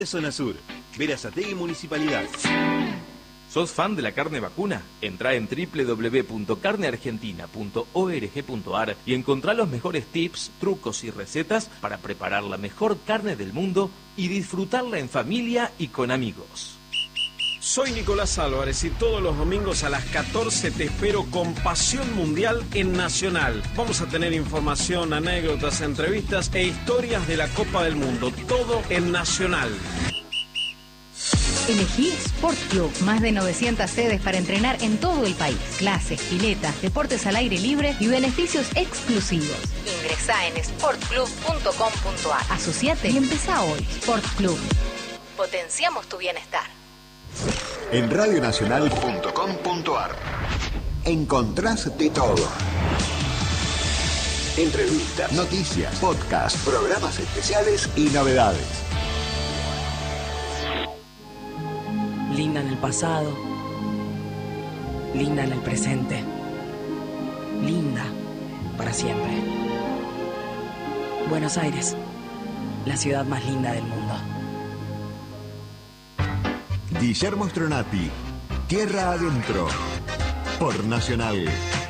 Zona Sur, Berazategui Municipalidad. ¿Sos fan de la carne vacuna? Entrá en www.carneargentina.org.ar y encontrá los mejores tips, trucos y recetas para preparar la mejor carne del mundo y disfrutarla en familia y con amigos. Soy Nicolás Álvarez y todos los domingos a las 14 te espero con Pasión Mundial en Nacional. Vamos a tener información, anécdotas, entrevistas e historias de la Copa del Mundo. Todo en Nacional. Elegí Sport Club, más de 900 sedes para entrenar en todo el país. Clases, piletas, deportes al aire libre y beneficios exclusivos. Ingresá en sportclub.com.ar. Asociate y empezá hoy. Sport Club. Potenciamos tu bienestar. En radionacional.com.ar encontrás de todo. Entrevistas, noticias, podcasts, programas especiales y novedades. Linda en el pasado, linda en el presente, linda para siempre. Buenos Aires, la ciudad más linda del mundo. Guillermo Stronati, Tierra Adentro, por Nacional.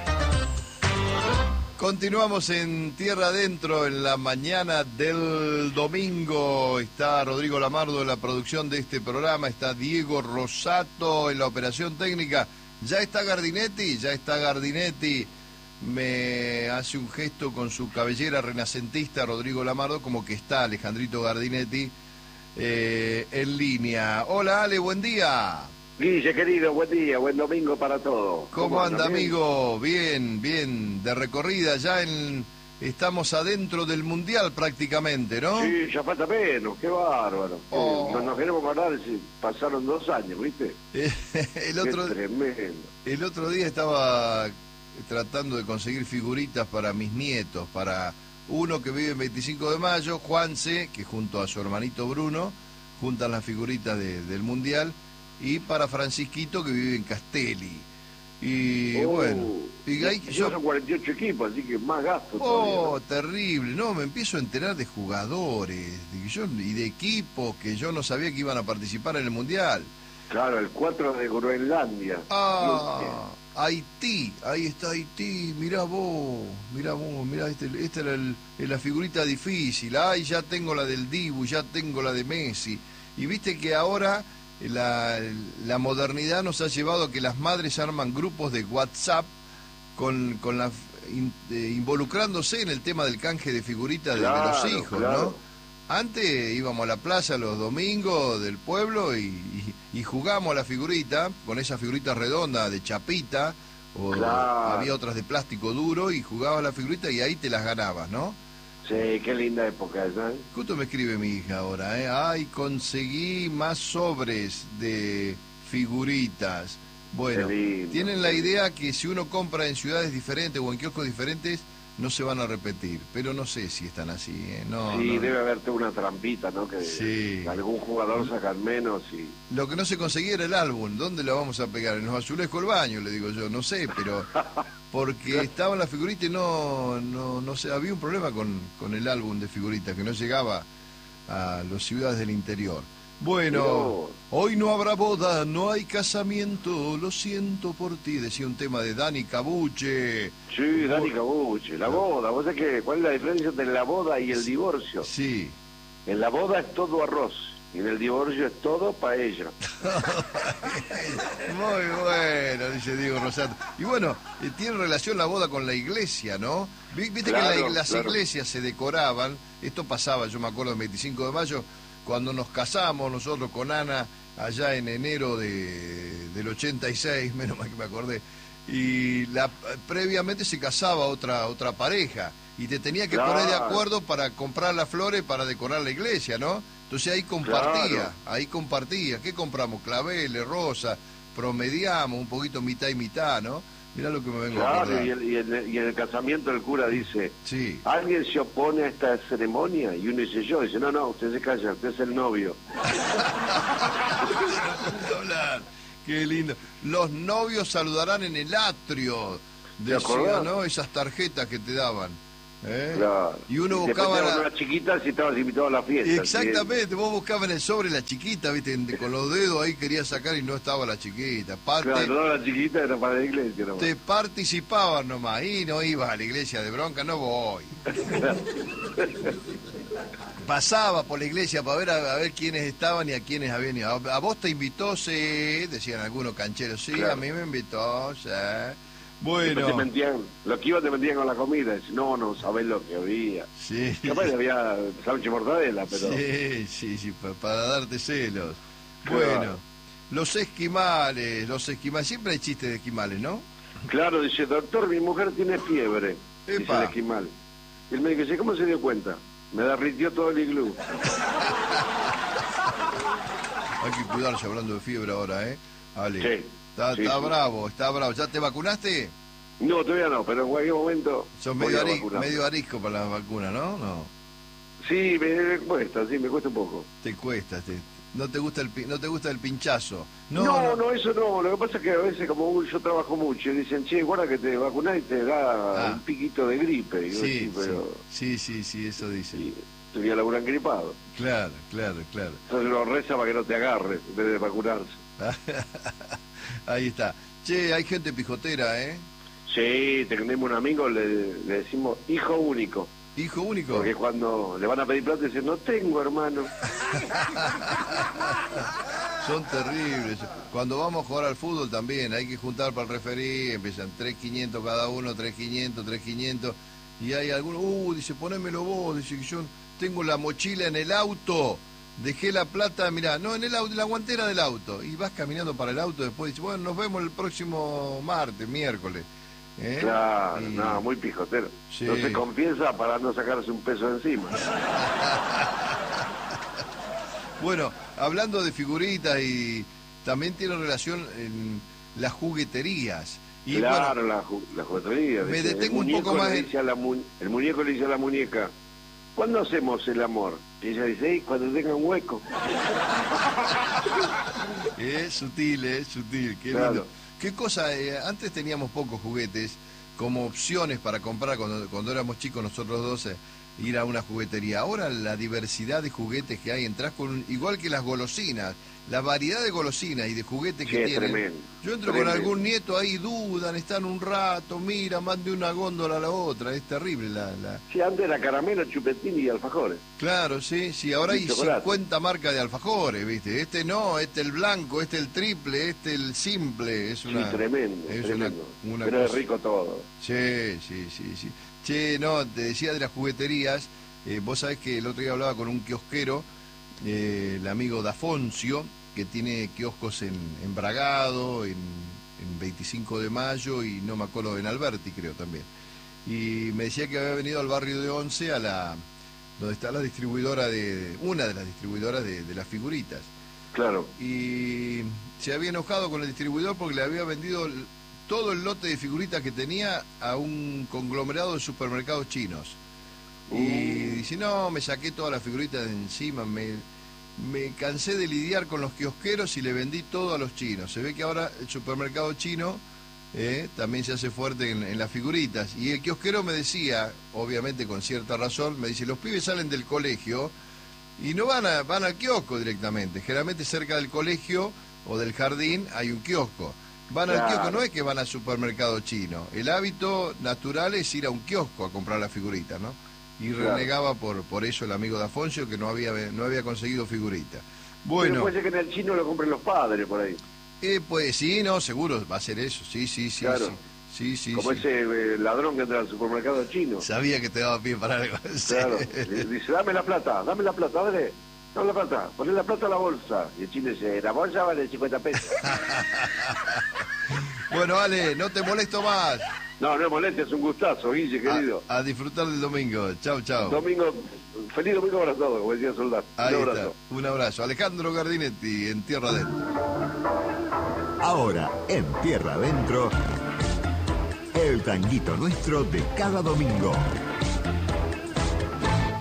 Continuamos en Tierra Adentro en la mañana del domingo. Está Rodrigo Lamardo en la producción de este programa, está Diego Rosato en la operación técnica. Ya está Gardinetti. Me hace un gesto con su cabellera renacentista Rodrigo Lamardo, como que está Alejandrito Gardinetti en línea. Hola Ale, buen día. Guille, querido, buen día, buen domingo para todos. ¿Cómo anda, amigo? Bien, de recorrida, estamos adentro del Mundial prácticamente, ¿no? Sí, ya falta menos, qué bárbaro. Oh. Nos queremos acordar si pasaron 2 años, ¿viste? Tremendo. El otro día estaba tratando de conseguir figuritas para mis nietos, para uno que vive en 25 de mayo, Juanse, que junto a su hermanito Bruno juntan las figuritas del Mundial, y para Francisquito, que vive en Castelli. Y bueno, yo son 48 equipos, así que más gasto todavía, ¿no? Terrible. No, me empiezo a enterar de jugadores y de equipos que yo no sabía que iban a participar en el Mundial. Claro, el 4 de Groenlandia. Haití, ahí está Haití, mirá vos, esta era la figurita difícil. Ya tengo la del Dibu, ya tengo la de Messi. Y viste que ahora la modernidad nos ha llevado a que las madres arman grupos de WhatsApp involucrándose en el tema del canje de figuritas de los hijos, claro. ¿No? Antes íbamos a la plaza los domingos del pueblo y jugábamos a la figurita, con esa figurita redonda de chapita, o había otras de plástico duro, y jugabas la figurita y ahí te las ganabas, ¿no? Sí, qué linda época esa, ¿eh? Justo me escribe mi hija ahora, conseguí más sobres de figuritas. Bueno, tienen la idea que si uno compra en ciudades diferentes o en kioscos diferentes, no se van a repetir, pero no sé si están así, ¿eh? Debe haberte una trampita, ¿no? Que algún jugador sacan menos y... Lo que no se conseguía era el álbum. ¿Dónde lo vamos a pegar? En los azulejos del baño, le digo yo, no sé, pero... Porque estaban las figuritas y no sé, había un problema con el álbum de figuritas, que no llegaba a las ciudades del interior. Bueno, hoy no habrá boda, no hay casamiento, lo siento por ti, decía un tema de Dani Cabuche. Sí, Dani Cabuche, la boda. ¿Vos sabés cuál es la diferencia entre la boda y el divorcio? Sí. En la boda es todo arroz y en el divorcio es todo paella. Muy bueno, dice Diego Rosato. Y bueno, tiene relación la boda con la iglesia, ¿no? Viste que las iglesias se decoraban, esto pasaba, yo me acuerdo, el 25 de mayo, cuando nos casamos nosotros con Ana, allá en enero del 86, menos mal que me acordé, y previamente se casaba otra pareja, y te tenía que poner de acuerdo para comprar las flores para decorar la iglesia, ¿no? Entonces ahí compartía. ¿Qué compramos? Claveles, rosas, promediamos un poquito mitad y mitad, ¿no? Mirá lo que me vengo a acordar. Y en el casamiento el cura dice, ¿alguien se opone a esta ceremonia? Y uno dice, yo. Dice, no, usted se calla, usted es el novio. Qué lindo. Los novios saludarán en el atrio, decía, ¿no? Esas tarjetas que te daban. Claro. Y uno buscaba una chiquita si estabas invitado a la fiesta. Exactamente, ¿sí? Vos buscabas en el sobre la chiquita, viste, con los dedos ahí querías sacar y no estaba la chiquita. Claro, no, la chiquita era para la iglesia nomás. Te participaban nomás y no ibas a la iglesia de bronca, no voy. Pasaba por la iglesia para ver a ver quiénes estaban y a quiénes habían ido. ¿A vos te invitó? Sí, decían algunos cancheros. Sí, claro. A mí me invitó, sí. Bueno. Te mentían, los que iban te mentían con la comida. No sabés lo que había. Sí. Capaz había sándwich y mortadela, pero... Sí, para darte celos. Claro. Bueno, los esquimales, siempre hay chistes de esquimales, ¿no? Claro, dice, doctor, mi mujer tiene fiebre. Epa. Dice el esquimal. Y el médico dice, ¿cómo se dio cuenta? Me derritió todo el iglú. Hay que cuidarse hablando de fiebre ahora, Ale. Sí. Está bravo. ¿Ya te vacunaste? No, todavía no, pero en cualquier momento... Sos medio arisco para la vacuna, ¿no? No. Sí, me cuesta un poco. Te cuesta, ¿No te gusta el pinchazo? No, eso no. Lo que pasa es que a veces, como yo trabajo mucho, dicen, che, guarda que te vacunás y te da un piquito de gripe. Y sí, pero... sí, eso dicen. Sí, te voy a laburar gripado. Claro. Entonces lo reza para que no te agarre en vez de vacunarse. Ahí está. Che, hay gente pijotera, ¿eh? Sí, tenemos un amigo, le decimos hijo único. ¿Hijo único? Porque cuando le van a pedir plata dicen, no tengo, hermano. Son terribles. Cuando vamos a jugar al fútbol también hay que juntar para el referí, empiezan 3.500 cada uno, 3.500, y hay algunos, dice, ponémelo vos, dice que yo tengo la mochila en el auto, dejé la plata, mirá, no en el auto, en la guantera del auto, y vas caminando para el auto, después dice, bueno, nos vemos el próximo miércoles. Claro, no, muy pijotero. Sí. No se confiesa para no sacarse un peso encima. Bueno, hablando de figuritas y también tiene relación en las jugueterías. Y claro, bueno, la juguetería. Me detengo un poco más. El muñeco le dice a la muñeca, ¿cuándo hacemos el amor? Y ella dice, cuando tenga un hueco. Es sutil, qué claro. Lindo. ¿Qué cosa? Antes teníamos pocos juguetes como opciones para comprar cuando éramos chicos nosotros 12, ir a una juguetería. Ahora la diversidad de juguetes que hay, entras con igual que las golosinas, la variedad de golosinas y de juguetes que tienen. Tremendo, yo entro con algún nieto ahí, dudan, están un rato, mira, más de una góndola a la otra, es terrible Sí, antes era caramelo, chupetín y alfajores. Claro, sí, ahora hay 50 marcas de alfajores, ¿viste? Este no, este el blanco, este el triple, este el simple, es una... Sí, tremendo, una pero cosa. Es rico todo. Sí. Che, no, te decía de las jugueterías, vos sabés que el otro día hablaba con un kiosquero, el amigo Dafoncio, que tiene kioscos en Bragado, en 25 de Mayo y no me acuerdo, en Alberti creo también. Y me decía que había venido al barrio de Once, donde está la distribuidora una de las distribuidoras de las figuritas. Claro. Y se había enojado con el distribuidor porque le había vendido todo el lote de figuritas que tenía a un conglomerado de supermercados chinos. Y dice, no, me saqué todas las figuritas de encima, me cansé de lidiar con los kiosqueros y le vendí todo a los chinos. Se ve que ahora el supermercado chino también se hace fuerte en las figuritas. Y el kiosquero me decía, obviamente con cierta razón, me dice, los pibes salen del colegio y no van al kiosco directamente. Generalmente cerca del colegio o del jardín hay un kiosco. Van al kiosco, no es que van al supermercado chino. El hábito natural es ir a un kiosco a comprar las figuritas, ¿no? Y renegaba por eso el amigo de Afonso, que no había conseguido figuritas. Bueno. Pero puede ser que en el chino lo compren los padres por ahí. Pues sí, no, seguro va a ser eso. Sí. Claro. Sí. Como ese ladrón que entra al supermercado chino. Sabía que te daba pie para algo. Claro. Dice, dame la plata, dale. Dame la plata, poné la plata a la bolsa. Y el chino dice, la bolsa vale 50 pesos. Bueno, Ale, no te molesto más. No molestes, es un gustazo, Guille, querido. A disfrutar del domingo. Chau. Feliz domingo para todos, como decía Soldado. Ahí un abrazo. Un abrazo. Alejandro Gardinetti, en Tierra Adentro. Ahora, en Tierra Adentro, el tanguito nuestro de cada domingo.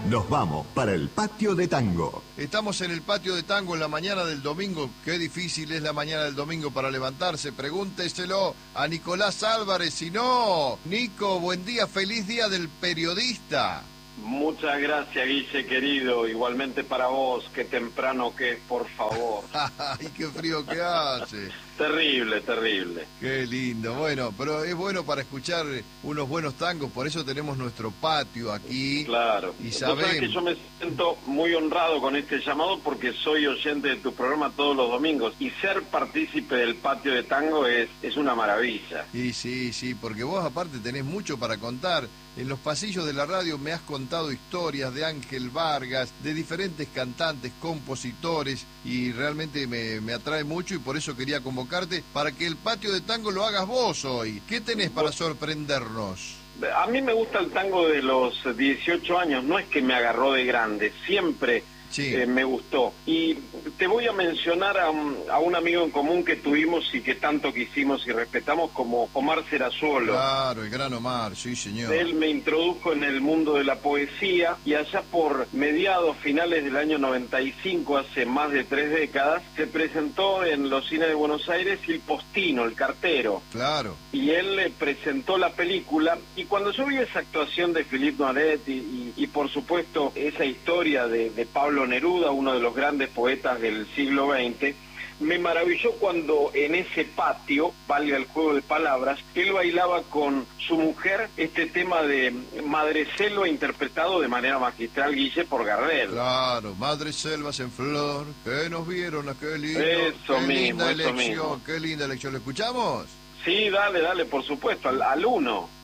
Nos vamos para el patio de tango. Estamos en el patio de tango en la mañana del domingo. Qué difícil es la mañana del domingo para levantarse. Pregúnteselo a Nicolás Álvarez. Si no, Nico, buen día, feliz día del periodista. Muchas gracias, Guille, querido. Igualmente para vos, qué temprano que es, por favor. ¡Ay, qué frío que hace! Terrible, terrible. Qué lindo. Bueno, pero es bueno para escuchar unos buenos tangos, por eso tenemos nuestro patio aquí. Claro. Y sabemos que yo me siento muy honrado con este llamado porque soy oyente de tu programa todos los domingos y ser partícipe del patio de tango es una maravilla. Y sí, porque vos aparte tenés mucho para contar. En los pasillos de la radio me has contado historias de Ángel Vargas, de diferentes cantantes, compositores, y realmente me atrae mucho y por eso quería convocarte para que el patio de tango lo hagas vos hoy. ¿Qué tenés para sorprendernos? A mí me gusta el tango de los 18 años, no es que me agarró de grande, siempre me gustó. Y te voy a mencionar a un amigo en común que tuvimos y que tanto quisimos y respetamos como Omar Serazuolo. Claro, el gran Omar, sí señor. Él me introdujo en el mundo de la poesía y allá por finales del año 95, hace más de 3 décadas, se presentó en los cines de Buenos Aires El Postino, el cartero. Claro. Y él le presentó la película y cuando yo vi esa actuación de Philippe Noiret y por supuesto esa historia de Pablo Neruda, uno de los grandes poetas del siglo XX, me maravilló cuando en ese patio, valga el juego de palabras, él bailaba con su mujer este tema de Madreselva interpretado de manera magistral, Guille, por Gardel. Claro, Madreselvas en flor, que nos vieron, qué lindo, linda elección, qué linda elección. ¿Lo escuchamos? Sí, dale, por supuesto, al uno.